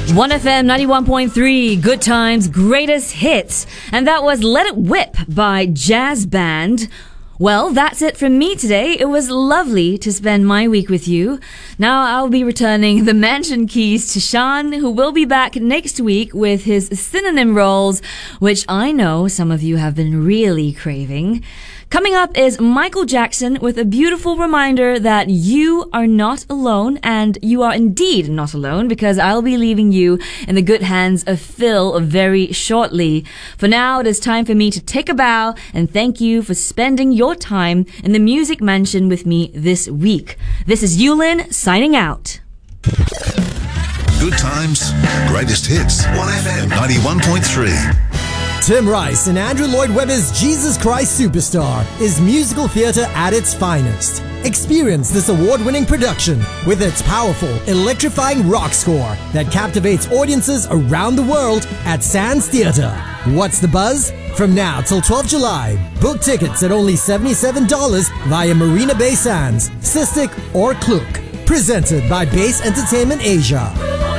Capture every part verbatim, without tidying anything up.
one F M ninety-one point three, Good Times, Greatest Hits. And that was Let It Whip by Jazz Band. Well, that's it from me today. It was lovely to spend my week with you. Now I'll be returning the mansion keys to Sean, who will be back next week with his synonym rolls, which I know some of you have been really craving. Coming up is Michael Jackson with a beautiful reminder that you are not alone, and you are indeed not alone, because I'll be leaving you in the good hands of Phil very shortly. For now, it is time for me to take a bow and thank you for spending your time in the Music Mansion with me this week. This is Yulin signing out. Good Times, Greatest Hits, one F M ninety-one point three. Tim Rice and Andrew Lloyd Webber's Jesus Christ Superstar is musical theatre at its finest. Experience this award-winning production with its powerful, electrifying rock score that captivates audiences around the world at Sands Theatre. What's the buzz? From now till twelfth of July, book tickets at only seventy-seven dollars via Marina Bay Sands, Cystic or Klook. Presented by Base Entertainment Asia.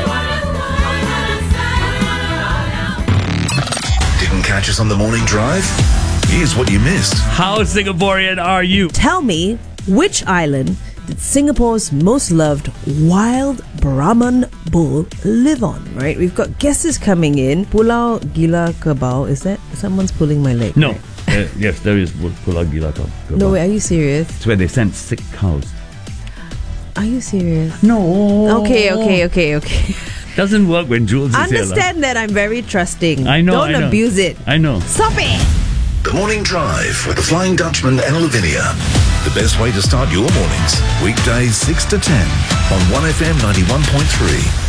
Catch us on the morning drive? Here's what you missed. How Singaporean are you? Tell me, which island did Singapore's most loved wild Brahman bull live on? Right? We've got guesses coming in. Pulau Gila Kerbau. Is that someone's pulling my leg? No. Right? uh, yes, there is Pulau Gila Kerbau. No, wait, are you serious? It's where they send sick cows. Are you serious? No. Okay, okay, okay, okay. Doesn't work when Jules is Understand that I'm very trusting. I know. Don't I know. abuse it. I know. Stop it. The Morning Drive with the Flying Dutchman and Lavinia. The best way to start your mornings. Weekdays six to ten on one F M ninety-one point three.